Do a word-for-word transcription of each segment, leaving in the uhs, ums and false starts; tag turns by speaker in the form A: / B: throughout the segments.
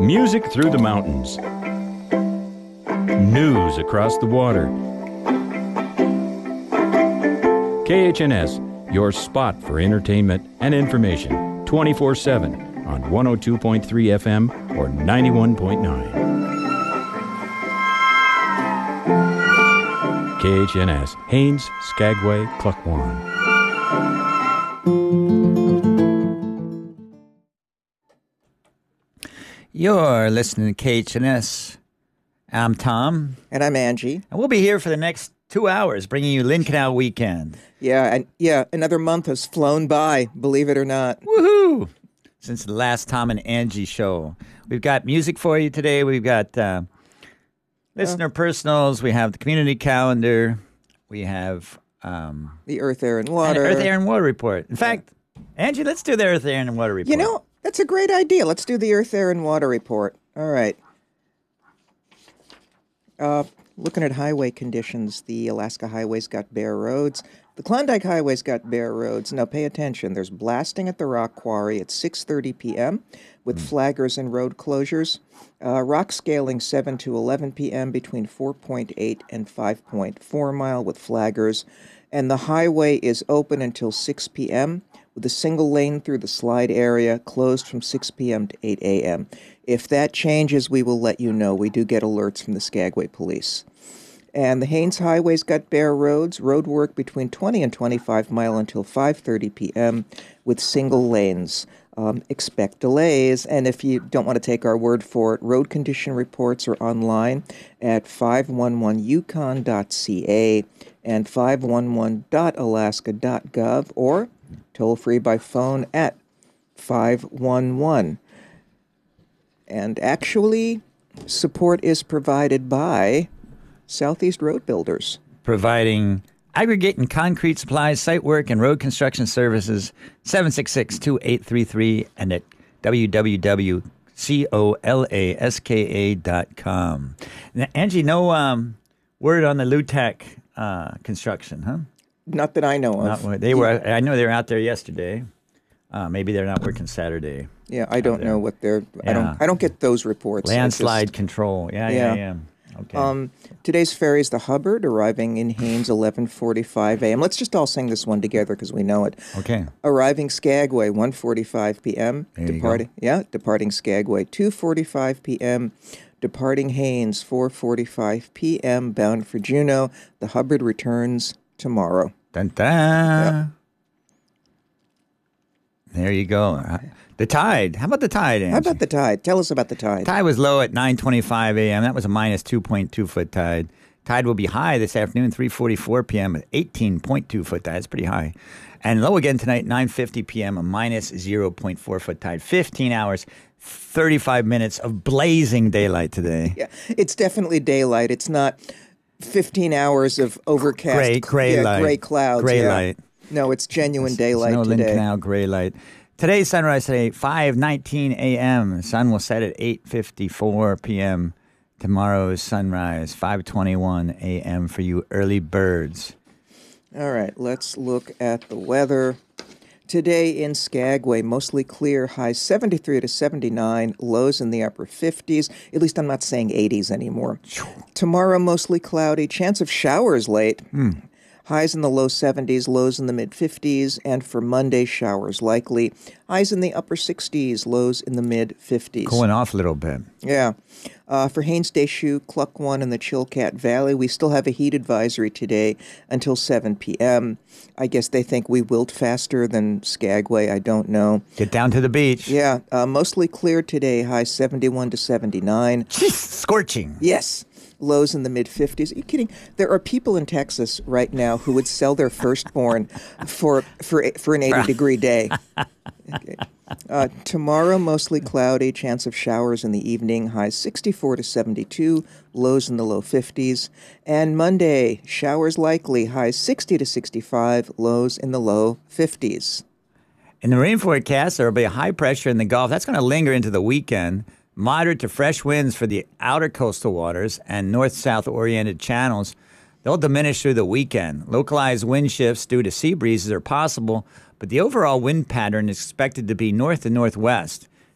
A: Music through the mountains. News across the water. K H N S, your spot for entertainment and information, twenty-four seven on one oh two point three F M or ninety-one point nine. K H N S, Haines, Skagway, Klukwan.
B: You're listening to K H N S. I'm Tom.
C: And I'm Angie.
B: And we'll be here for the next two hours, bringing you Lynn Canal Weekend.
C: Yeah, and yeah, another month has flown by, believe it or not.
B: Woohoo! Since the last Tom and Angie show. We've got music for you today. We've got uh, listener uh, personals. We have the community calendar. We have... Um,
C: the Earth, Air, and Water.
B: Earth, Air, and Water Report. In fact, Angie, let's do the Earth, Air, and Water Report.
C: You know... That's a great idea. Let's do the Earth, Air, and Water Report. All right. Uh, looking at highway conditions, the Alaska highways got bare roads. The Klondike highways got bare roads. Now pay attention. There's blasting at the rock quarry at six thirty p.m. with mm. flaggers and road closures. Uh, rock scaling seven to eleven p.m. between four point eight and five point four mile with flaggers. And the highway is open until six p.m. with a single lane through the slide area, closed from six p.m. to eight a.m. If that changes, we will let you know. We do get alerts from the Skagway Police. And the Haines Highway's got bare roads, road work between twenty and twenty-five mile until five thirty p.m. with single lanes. Um, expect delays, and if you don't want to take our word for it, road condition reports are online at five one one yukon dot c a and five one one dot alaska dot gov or toll free by phone at five one one. And actually, support is provided by Southeast Road Builders.
B: Providing aggregate and concrete supplies, site work, and road construction services, seven six six, two eight three three and at w w w dot colaska dot com. Now, Angie, no um, word on the Lutech uh, construction, huh?
C: Not that I know of.
B: Not, they were. I know they were out there yesterday. Uh, maybe they're not working Saturday.
C: Yeah, I don't know what they're. Yeah. I don't. I don't get those reports.
B: Landslide just, control. Yeah, yeah, yeah. yeah. Okay.
C: Um, today's ferry is the Hubbard, arriving in Haines eleven forty-five a.m. Let's just all sing this one together because we know it.
B: Okay.
C: Arriving Skagway one forty-five p.m.
B: There
C: departing.
B: You go.
C: Yeah, departing Skagway two forty-five p.m. Departing Haines four forty-five p.m. bound for Juneau. The Hubbard returns tomorrow.
B: Dun, dun. Yep. There you go. The tide. How about the tide, Angie?
C: How about the tide? Tell us about the tide.
B: Tide was low at nine twenty-five a.m. That was a minus two point two foot tide. Tide will be high this afternoon, three forty-four p.m. at eighteen point two foot tide. That's pretty high. And low again tonight, nine fifty p.m. a minus zero point four foot tide. fifteen hours, thirty-five minutes of blazing daylight today.
C: Yeah, it's definitely daylight. It's not fifteen hours of overcast,
B: gray, gray
C: yeah,
B: light,
C: gray clouds,
B: gray
C: yeah.
B: light.
C: No, it's genuine
B: it's,
C: daylight
B: it's no
C: today.
B: Lynn Canal gray light. Today's sunrise today, five nineteen a.m. The sun will set at eight fifty-four p.m. Tomorrow's sunrise, five twenty-one a.m. for you early birds.
C: All right, let's look at the weather. Today in Skagway, mostly clear, highs seventy-three to seventy-nine, lows in the upper fifties. At least I'm not saying eighties anymore. Tomorrow, mostly cloudy, chance of showers late.
B: Mm.
C: Highs in the low seventies, lows in the mid-fifties, and for Monday, showers likely. Highs in the upper sixties, lows in the mid-fifties.
B: Cooling off a little bit.
C: Yeah. Uh, for Haines Deschutes, Klukwan, and the Chilkat Valley, we still have a heat advisory today until seven p.m. I guess they think we wilt faster than Skagway. I don't know.
B: Get down to the beach.
C: Yeah. Uh, mostly clear today, high seventy-one to seventy-nine.
B: Scorching.
C: Yes. Lows in the mid-fifties. Are you kidding? There are people in Texas right now who would sell their firstborn for for for an eighty-degree day. Okay. Uh, tomorrow, mostly cloudy, chance of showers in the evening, highs sixty-four to seventy-two, lows in the low fifties. And Monday, showers likely, highs sixty to sixty-five, lows in the low fifties.
B: In the rain forecast, there will be a high pressure in the Gulf. That's going to linger into the weekend. Moderate to fresh winds for the outer coastal waters and north-south oriented channels. They'll diminish through the weekend. Localized wind shifts due to sea breezes are possible, but the overall wind pattern is expected to be north to northwest.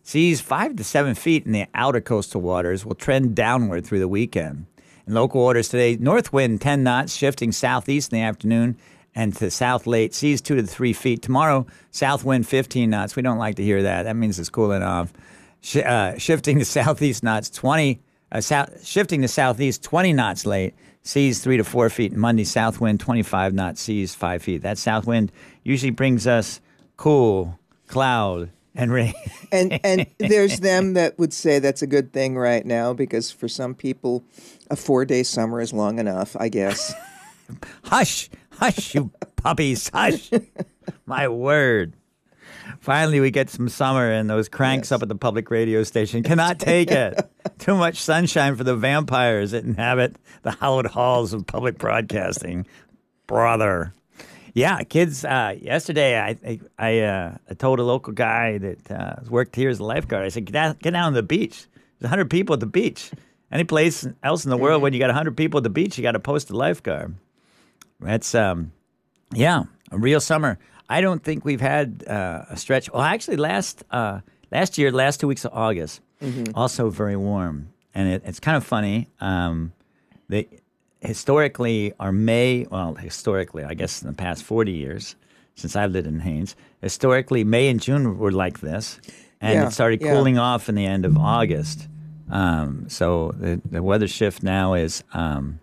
B: Seas five to seven feet in the outer coastal waters will trend downward through the weekend. In local waters today, north wind ten knots, shifting southeast in the afternoon and to south late. Seas two to three feet. Tomorrow, south wind fifteen knots. We don't like to hear that. That means it's cooling off. Sh- uh, shifting to southeast knots twenty. Uh, south, shifting to southeast twenty knots late. Seas three to four feet. Monday, south wind twenty-five knots. Seas five feet. That south wind usually brings us cool, cloud, and rain.
C: And and there's them that would say that's a good thing right now because for some people, a four-day summer is long enough, I guess.
B: Hush, hush, you puppies, hush. My word. Finally, we get some summer, and those cranks
C: Yes.
B: up at the public radio station cannot take it. Too much sunshine for the vampires that inhabit the hallowed halls of public broadcasting. Brother. Yeah, kids, uh, yesterday I I, I, uh, I told a local guy that uh, worked here as a lifeguard, I said, get down, get down to the beach. There's one hundred people at the beach. Any place else in the world, when you got one hundred people at the beach, you got to post a lifeguard. That's, um, yeah, a real summer. I don't think we've had uh, a stretch. Well, actually, last uh, last year, last two weeks of August, mm-hmm. also very warm. And it, it's kind of funny. Um, they, historically, our May, well, historically, I guess in the past forty years, since I've lived in Haines, historically, May and June were like this. And
C: Yeah,
B: it started
C: yeah.
B: cooling off in the end of August. Um, so the, the weather shift now is um,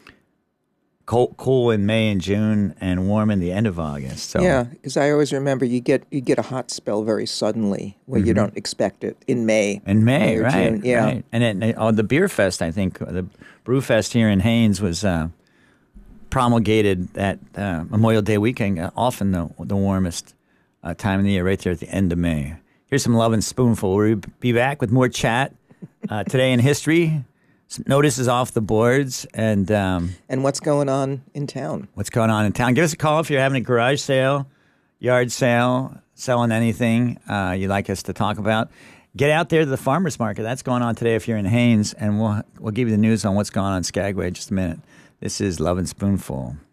B: cold, cool in May and June and warm in the end of August. So
C: Yeah, because I always remember you get you get a hot spell very suddenly where
B: Mm-hmm.
C: you don't expect it in May.
B: in May,
C: or
B: right?
C: June. Yeah.
B: right. And it, on the Beer Fest, I think the Brew Fest here in Haines was uh, promulgated that uh, Memorial Day weekend, uh, often the the warmest uh, time of the year, right there at the end of May. Here's some Love and Spoonful. We'll be back with more chat uh, today in history. Some notices off the boards and um,
C: And what's going on in town?
B: what's going on in town. Give us a call if you're having a garage sale, yard sale, selling anything uh, you'd like us to talk about. Get out there to the farmers market. That's going on today if you're in Haines, and we'll we'll give you the news on what's going on in Skagway in just a minute. This is Love and Spoonful.